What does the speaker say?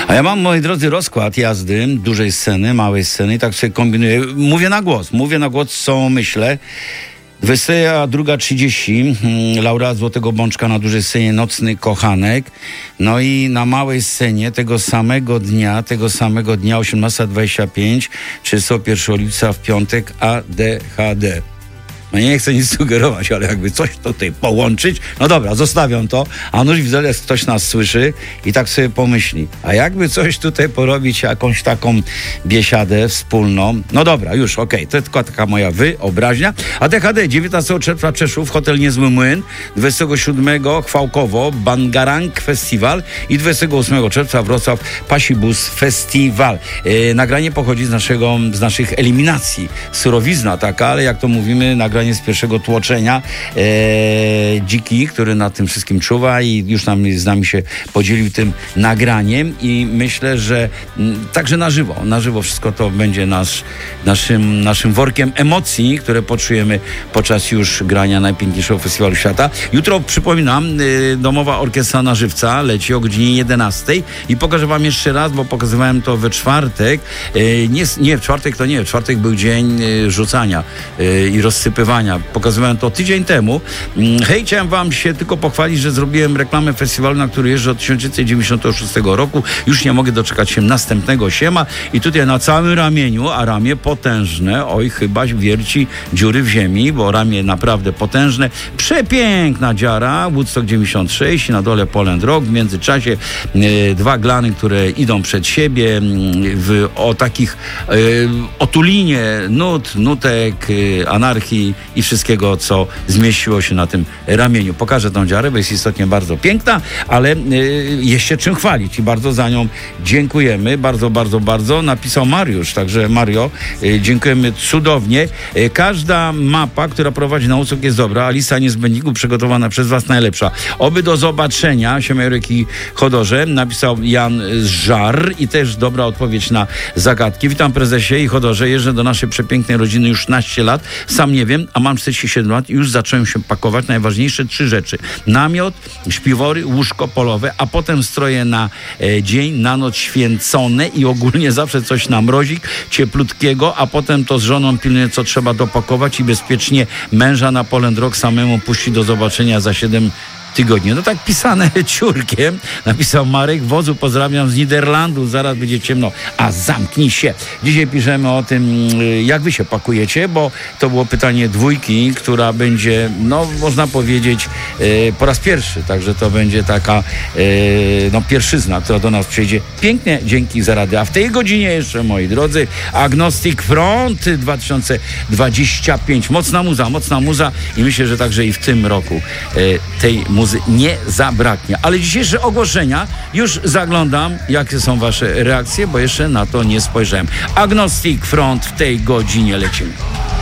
A ja mam, moi drodzy, rozkład jazdy dużej sceny, małej sceny i tak sobie kombinuję. Mówię na głos, co myślę. 22:30, laureat Złotego Bączka na dużej scenie Nocny Kochanek. No i na małej scenie tego samego dnia 18:25, 31 lipca w piątek ADHD. No nie chcę nic sugerować, ale jakby coś tutaj połączyć, no dobra, zostawiam to, a nuż widzę, jak ktoś nas słyszy i tak sobie pomyśli, a jakby coś tutaj porobić, jakąś taką biesiadę wspólną, no dobra, już, okej, to tylko taka moja wyobraźnia. ADHD, 19 czerwca Czeszów, hotel Niezły Młyn, 27 Chwałkowo, Bangarang Festiwal i 28 czerwca Wrocław Pasibus Festiwal. Nagranie pochodzi z naszych eliminacji, surowizna taka, ale jak to mówimy, nagranie z pierwszego tłoczenia. Dziki, który nad tym wszystkim czuwa i już z nami się podzielił tym nagraniem i myślę, że także na żywo wszystko to będzie naszym workiem emocji, które poczujemy podczas już grania najpiękniejszego festiwalu świata. Jutro, przypominam, Domowa Orkiestra na Żywca leci o godzinie 11 i pokażę wam jeszcze raz, bo pokazywałem to we czwartek. W czwartek był dzień rzucania i rozsypywania. Pokazywałem to tydzień temu. Hej, chciałem wam się tylko pochwalić, że zrobiłem reklamę festiwalu, na który jeżdżę od 1996 roku. Już nie mogę doczekać się następnego siema i tutaj na całym ramieniu, a ramię potężne, oj, chyba wierci dziury w ziemi, bo ramię naprawdę potężne. Przepiękna dziara, Woodstock 96 i na dole Poland Rock. W międzyczasie dwa glany, które idą przed siebie o takich otulinie nutek, anarchii i wszystkiego, co zmieściło się na tym ramieniu. Pokażę tą dziarę, bo jest istotnie bardzo piękna, ale jest się czym chwalić i bardzo za nią dziękujemy. Bardzo. Napisał Mariusz, także Mario, dziękujemy cudownie. Każda mapa, która prowadzi na Woodstock, jest dobra, a lista niezbędników przygotowana przez was najlepsza. Oby do zobaczenia, Siemierek i Chodorze, napisał Jan Żar i też dobra odpowiedź na zagadki. Witam prezesie i Chodorze, jeżdżę do naszej przepięknej rodziny już 16 lat, sam nie wiem, a mam 47 lat i już zacząłem się pakować. Najważniejsze 3 rzeczy. Namiot, śpiwory, łóżko polowe, a potem stroje na dzień, na noc święcone i ogólnie zawsze coś na mrozik, ciepłutkiego, a potem to z żoną pilnuję, co trzeba dopakować i bezpiecznie męża na Poland Rock samemu puści do zobaczenia za 7 tygodni. No tak pisane ciurkiem, napisał Marek. Wodzu, pozdrawiam z Niderlandu, zaraz będzie ciemno. A zamknij się. Dzisiaj piszemy o tym, jak wy się pakujecie, bo to było pytanie dwójki, która będzie, no można powiedzieć, po raz pierwszy. Także to będzie taka pierwszyzna, która do nas przyjdzie. Pięknie, dzięki za radę. A w tej godzinie jeszcze, moi drodzy, Agnostic Front 2025. Mocna muza i myślę, że także i w tym roku tej muzy nie zabraknie. Ale dzisiejsze ogłoszenia już zaglądam, jakie są wasze reakcje, bo jeszcze na to nie spojrzałem. Agnostic Front w tej godzinie lecimy.